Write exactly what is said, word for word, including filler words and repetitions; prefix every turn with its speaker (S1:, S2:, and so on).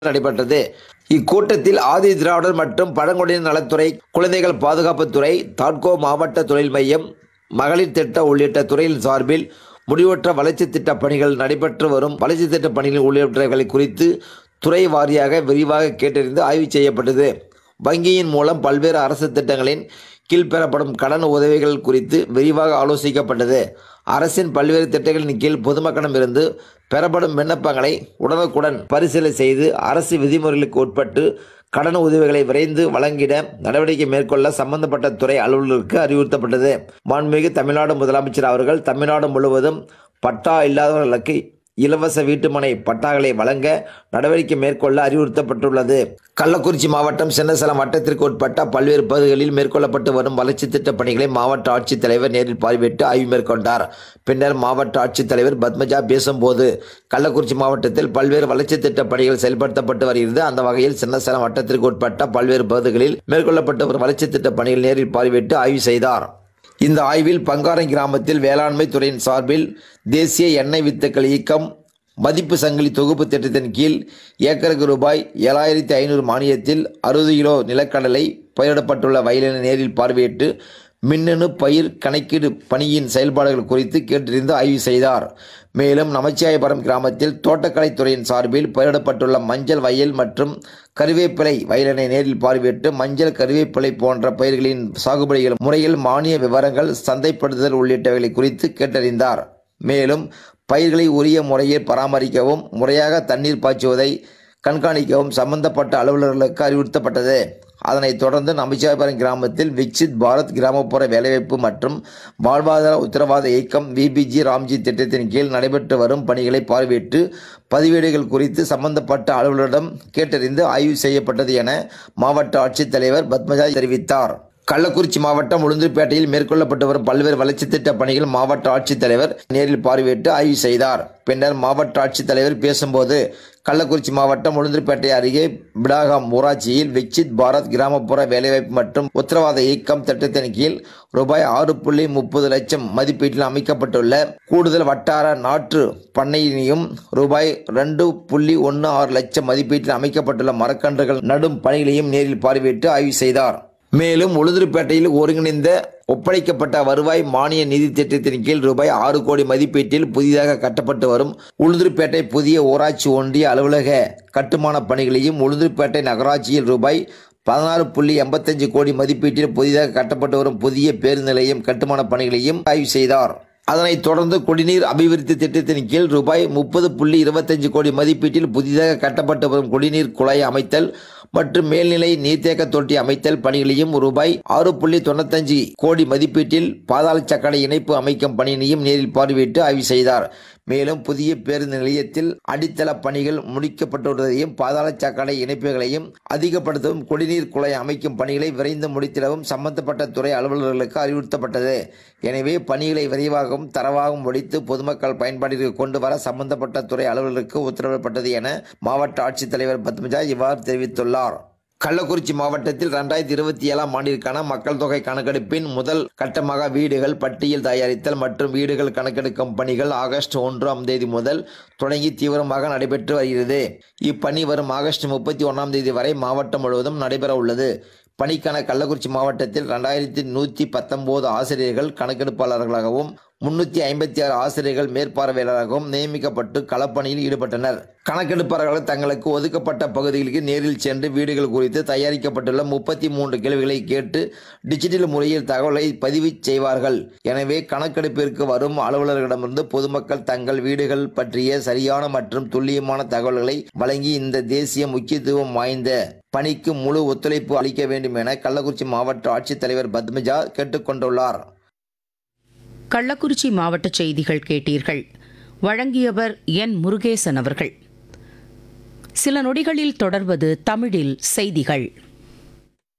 S1: நடைபெற்றது. இக்கூட்டத்தில் ஆதி திராவிடர் மற்றும் பழங்குடியினர் நலத்துறை, குழந்தைகள் பாதுகாப்புத்துறை, தாட்கோ மாவட்ட தொழில் மையம், மகளிர் திட்ட உள்ளிட்ட துறையின் சார்பில் முடிவற்ற வளர்ச்சி திட்ட பணிகள் நடைபெற்று வரும் வளர்ச்சி திட்ட பணிகள் உள்ளிட்டவைகளை குறித்து துறை வாரியாக விரிவாக கேட்டறிந்து ஆய்வு செய்யப்பட்டது. வங்கியின் மூலம் பல்வேறு அரசு திட்டங்களின் கீழ் பெறப்படும் கடன் உதவிகள் குறித்து விரிவாக ஆலோசிக்கப்பட்டது. அரசின் பல்வேறு திட்டங்களின் கீழ் பொதுமக்களிடம் இருந்து பெறப்படும் விண்ணப்பங்களை உடனுக்குடன் பரிசீலனை செய்து அரசு விதிமுறைகளுக்கு உட்பட்டு கடன் உதவிகளை விரைந்து வழங்கிட நடவடிக்கை மேற்கொள்ள சம்பந்தப்பட்ட துறை அலுவலர்களுக்கு அறிவுறுத்தப்பட்டது. மாண்புமிகு தமிழ்நாடு முதலமைச்சர் அவர்கள் தமிழ்நாடு முழுவதும் பட்டா இல்லாதவர்களுக்கு இலவச வீட்டுமனை பட்டாக்களை வழங்க நடவடிக்கை மேற்கொள்ள அறிவுறுத்தப்பட்டுள்ளது. கள்ளக்குறிச்சி மாவட்டம் சின்னசேலம் வட்டத்திற்கு உட்பட்ட பல்வேறு பகுதிகளில் மேற்கொள்ளப்பட்டு வரும் வளர்ச்சி திட்ட பணிகளை மாவட்ட ஆட்சித்தலைவர் நேரில் பார்வையிட்டு ஆய்வு மேற்கொண்டார். பின்னர் மாவட்ட ஆட்சித்தலைவர் பத்மஜா பேசும்போது, கள்ளக்குறிச்சி மாவட்டத்தில் பல்வேறு வளர்ச்சி திட்ட பணிகள் செயல்படுத்தப்பட்டு வருகிறது. அந்த வகையில் சின்னசேலம் வட்டத்திற்கு உட்பட்ட பல்வேறு பகுதிகளில் மேற்கொள்ளப்பட்டு வரும் வளர்ச்சி திட்ட பணிகள் நேரில் பார்வையிட்டு ஆய்வு செய்தார். இந்த ஆய்வில் பங்காரை கிராமத்தில் வேளாண்மை துறையின் சார்பில் தேசிய எண்ணெய் வித்துக்கள் இயக்கம் மதிப்பு சங்கிலி தொகுப்பு திட்டத்தின் கீழ் ஏக்கருக்கு ரூபாய் ஏழாயிரத்தி ஐநூறு மானியத்தில் அறுபது கிலோ நிலக்கடலை பயிரிடப்பட்டுள்ள வயலினை நேரில் பார்வையிட்டு மின்னணு பயிர் கணக்கீடு பணியின் செயல்பாடுகள் குறித்து கேட்டறிந்து ஆய்வு செய்தார். மேலும் நமச்சிவாயபுரம் கிராமத்தில் தோட்டக்கலைத்துறையின் சார்பில் பயிரிடப்பட்டுள்ள மஞ்சள் வயல் மற்றும் கருவேப்பிலை வயலினை நேரில் பார்வையிட்டு மஞ்சள், கருவேப்பிலை போன்ற பயிர்களின் சாகுபடிகள் முறையில் மானிய விவரங்கள், சந்தைப்படுத்துதல் உள்ளிட்டவைகளை குறித்து கேட்டறிந்தார். மேலும் பயிர்களை உரிய முறையில் பராமரிக்கவும் முறையாக தண்ணீர் பாய்ச்சுவதை கண்காணிக்கவும் சம்பந்தப்பட்ட அலுவலர்களுக்கு அறிவுறுத்தப்பட்டது. அதனைத் தொடர்ந்து நமச்சிவாயபுரம் கிராமத்தில் விக்சித் பாரத் கிராமப்புற வேலைவாய்ப்பு மற்றும் வாழ்வாதார உத்தரவாத இயக்கம் விபிஜி ராம்ஜி திட்டத்தின் கீழ் நடைபெற்று வரும் பணிகளை பார்வையிட்டு பதிவேடுகள் குறித்து சம்பந்தப்பட்ட அலுவலரிடம் கேட்டறிந்து ஆய்வு செய்யப்பட்டது என மாவட்ட ஆட்சித்தலைவர் பத்மஜா தெரிவித்தார். கள்ளக்குறிச்சி மாவட்டம் உளுந்தூர்பேட்டையில் மேற்கொள்ளப்பட்டு வரும் பல்வேறு வளர்ச்சி திட்ட பணிகள் மாவட்ட ஆட்சித்தலைவர் நேரில் பார்வையிட்டு ஆய்வு செய்தார். பின்னர் மாவட்ட ஆட்சித்தலைவர் பேசும்போது, கள்ளக்குறிச்சி மாவட்டம் உளுந்தூர்பேட்டை அருகே பிடாகம் ஊராட்சியில் விக்சித் பாரத் கிராமப்புற வேலைவாய்ப்பு மற்றும் உத்தரவாத இயக்கம் திட்டத்தின் கீழ் ரூபாய் ஆறு புள்ளி முப்பது லட்சம் மதிப்பீட்டில் அமைக்கப்பட்டுள்ள கூடுதல் வட்டார நாற்று பண்ணையினையும் ரூபாய் ரெண்டு புள்ளி ஒன்று ஆறு லட்சம் மதிப்பீட்டில் அமைக்கப்பட்டுள்ள மரக்கன்றுகள் நடும் பணிகளையும் நேரில் பார்வையிட்டு ஆய்வு செய்தார். மேலும் உளுந்தூர்பேட்டையில் ஒருங்கிணைந்த ஒப்படைக்கப்பட்ட வருவாய் மானிய நிதி திட்டத்தின் கீழ் ரூபாய் ஆறு கோடி மதிப்பீட்டில் புதிதாக கட்டப்பட்டு வரும் உளுந்தூர்பேட்டை புதிய ஊராட்சி ஒன்றிய அலுவலக கட்டுமான பணிகளையும், உளுந்தூர்பேட்டை நகராட்சியில் ரூபாய் பதினாறு புள்ளி எண்பத்தஞ்சு கோடி மதிப்பீட்டில் புதிதாக கட்டப்பட்டு வரும் புதிய பேருந்து நிலையம் கட்டுமான பணிகளையும் ஆய்வு செய்தார். அதனைத் தொடர்ந்து குடிநீர் அபிவிருத்தி திட்டத்தின் கீழ் ரூபாய் முப்பது புள்ளி இருபத்தஞ்சு கோடி மதிப்பீட்டில் புதிதாக கட்டப்பட்டு வரும் குடிநீர் குழாய் அமைத்தல் மற்றும் மேல்நிலை நீர்த்தேக்க தொட்டி அமைத்தல் பணிகளையும், ரூபாய் ஆறு புள்ளி தொண்ணூத்தஞ்சு கோடி மதிப்பீட்டில் பாதாள சாக்கடை இணைப்பு அமைக்கும் பணியினையும் நேரில் பார்வையிட்டு ஆய்வு செய்தார். மேலும் புதிய பேருந்து நிலையத்தில் அடித்தள பணிகள் முடிக்கப்பட்டுள்ளதையும், பாதாள சாக்கடை இணைப்புகளையும் அதிகப்படுத்தவும், குடிநீர் குழாய் அமைக்கும் பணிகளை விரைந்து முடித்திடவும் சம்பந்தப்பட்ட துறை அலுவலர்களுக்கு அறிவுறுத்தப்பட்டது. எனவே பணிகளை விரைவாகவும் தரவாகவும் முடித்து பொதுமக்கள் பயன்பாட்டிற்கு கொண்டு வர சம்பந்தப்பட்ட துறை அலுவலர்களுக்கு உத்தரவிடப்பட்டது என மாவட்ட ஆட்சித்தலைவர் பத்மஜா இவ்வாறு தெரிவித்துள்ளார். கள்ளக்குறிச்சி மாவட்டத்தில் இரண்டாயிரத்தி இருபத்தி ஏழாம் ஆண்டிற்கான மக்கள் தொகை கணக்கெடுப்பின் முதல் கட்டமாக வீடுகள் பட்டியல் தயாரித்தல் மற்றும் வீடுகள் கணக்கெடுக்கும் பணிகள் ஆகஸ்ட் ஒன்றாம் தேதி முதல் தொடங்கி தீவிரமாக நடைபெற்று வருகிறது. இப்பணி வரும் ஆகஸ்ட் முப்பத்தி ஒன்றாம் தேதி வரை மாவட்டம் முழுவதும் நடைபெற உள்ளது. பணிக்கான கள்ளக்குறிச்சி மாவட்டத்தில் இரண்டாயிரத்தி நூற்றி பத்தொன்பது ஆசிரியர்கள் கணக்கெடுப்பாளர்களாகவும் முன்னூற்றி ஐம்பத்தி ஆறு ஆசிரியர்கள் மேற்பார்வையாளராகவும் நியமிக்கப்பட்டு களப்பணியில் ஈடுபட்டனர். கணக்கெடுப்பாளர்கள் தங்களுக்கு ஒதுக்கப்பட்ட பகுதிகளுக்கு நேரில் சென்று வீடுகள் குறித்து தயாரிக்கப்பட்டுள்ள முப்பத்தி மூன்று கேள்விகளை கேட்டு டிஜிட்டல் முறையில் தகவலை பதிவு செய்வார்கள். எனவே கணக்கெடுப்பிற்கு வரும் அலுவலர்களிடமிருந்து பொதுமக்கள் தங்கள் வீடுகள் பற்றிய சரியான மற்றும் துல்லியமான தகவல்களை வழங்கி இந்த தேசிய முக்கியத்துவம் வாய்ந்த பணிக்கு முழு ஒத்துழைப்பு அளிக்க வேண்டும் என கள்ளக்குறிச்சி மாவட்ட ஆட்சித்தலைவர் பத்மஜா கேட்டுக்கொண்டுள்ளார்.
S2: கள்ளக்குறிச்சி மாவட்ட செய்திகள் கேட்டீர்கள். வழங்கியவர் என் முருகேசன் அவர்கள். சில நொடிகளில் தொடர்வது தமிழில் செய்திகள்.